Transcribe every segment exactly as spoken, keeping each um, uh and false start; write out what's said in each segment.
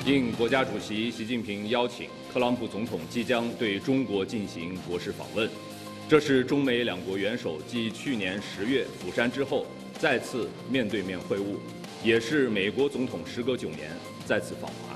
应国家主席习近平邀请，特朗普总统即将对中国进行国事访问。这是中美两国元首继去年十月釜山之后再次面对面会晤，也是美国总统时隔九年再次访华。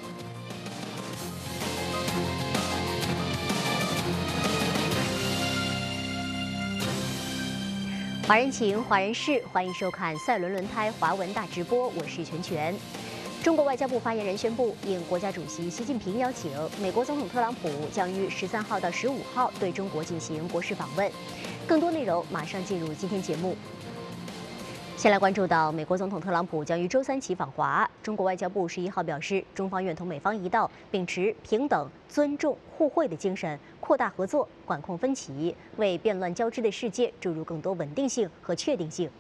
华人情，华人事，欢迎收看赛伦轮胎华文大直播，我是全全。中国外交部发言人宣布，应国家主席习近平邀请，美国总统特朗普将于十三号到十五号对中国进行国事访问。更多内容马上进入今天节目。先来关注到，美国总统特朗普将于周三起访华。中国外交部十一号表示，中方愿同美方一道，秉持平等、尊重、互惠的精神，扩大合作，管控分歧，为变乱交织的世界注入更多稳定性和确定性。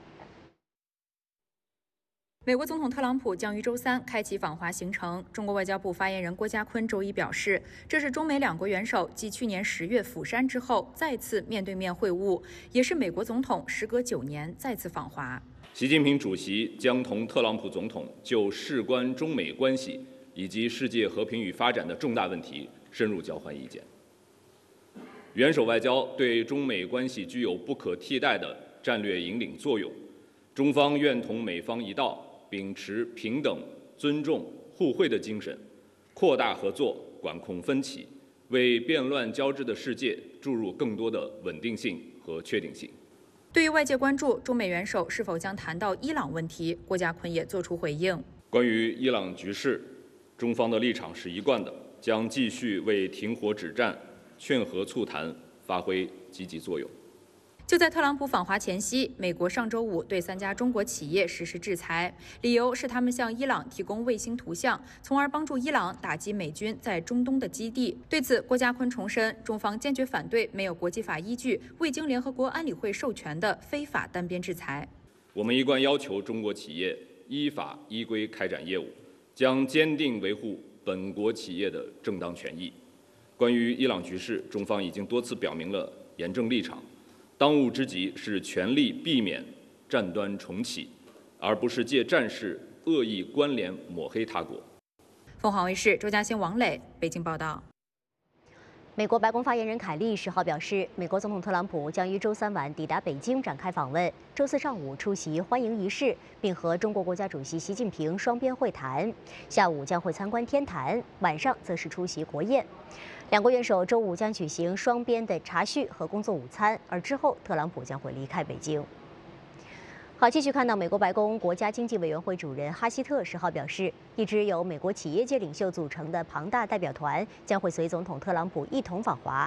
美国总统特朗普将于周三开启访华行程。中国外交部发言人郭家坤周一表示，这是中美两国元首继去年十月釜山之后再次面对面会晤，也是美国总统时隔九年再次访华。 习近平主席将同特朗普总统就事关中美关系以及世界和平与发展的重大问题深入交换意见。元首外交对中美关系具有不可替代的战略引领作用，中方愿同美方一道，秉持平等、尊重、互惠的精神，扩大合作，管控分歧，为变乱交织的世界注入更多的稳定性和确定性。 对于外界关注中美元首是否将谈到伊朗问题，郭家坤也作出回应。 关于伊朗局势，中方的立场是一贯的，将继续为停火止战、劝和促谈发挥积极作用。 就在特朗普访华前夕，美国上周五对三家中国企业实施制裁，理由是他们向伊朗提供卫星图像，从而帮助伊朗打击美军在中东的基地。对此，郭家坤重申，中方坚决反对没有国际法依据、未经联合国安理会授权的非法单边制裁。 我们一贯要求中国企业依法依规开展业务，将坚定维护本国企业的正当权益。关于伊朗局势，中方已经多次表明了严正立场。当务之急是全力避免战端重启，而不是借战事恶意关联抹黑他国。 凤凰卫视周嘉欣、王磊北京报道。 美国白宫发言人凯利十号表示，美国总统特朗普将于周三晚抵达北京展开访问，周四上午出席欢迎仪式，并和中国国家主席习近平双边会谈，下午将会参观天坛，晚上则是出席国宴。两国元首周五将举行双边的茶叙和工作午餐，而之后特朗普将会离开北京。好，继续看到美国白宫国家经济委员会主任哈希特十号表示，一支由美国企业界领袖组成的庞大代表团将会随总统特朗普一同访华。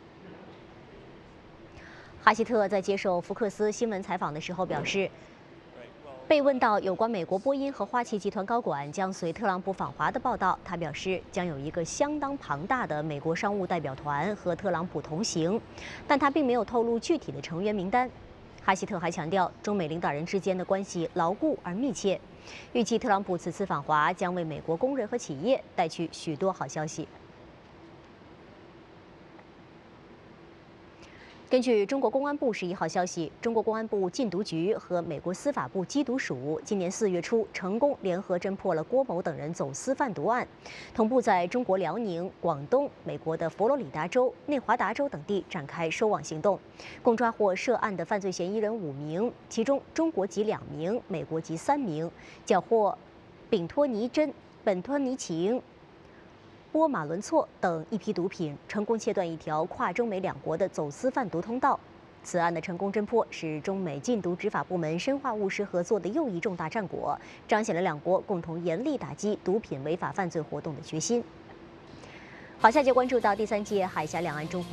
哈希特在接受福克斯新闻采访的时候表示，被问到有关美国波音和花旗集团高管将随特朗普访华的报道，他表示将有一个相当庞大的美国商务代表团和特朗普同行，但他并没有透露具体的成员名单。哈希特还强调，中美领导人之间的关系牢固而密切，预计特朗普此次访华将为美国工人和企业带去许多好消息。根据中国公安部十一号消息，中国公安部禁毒局和美国司法部缉毒署今年四月初成功联合侦破了郭某等人走私贩毒案，同步在中国辽宁、广东、美国的佛罗里达州、内华达州等地展开收网行动，共抓获涉案的犯罪嫌疑人五名，其中中国籍两名，美国籍三名，缴获丙托尼珍、苯托尼嗪、波马伦唑等一批毒品，成功切断一条跨中美两国的走私贩毒通道。此案的成功侦破是中美禁毒执法部门深化务实合作的又一重大战果，彰显了两国共同严厉打击毒品违法犯罪活动的决心。好，下节关注到第三届海峡两岸中华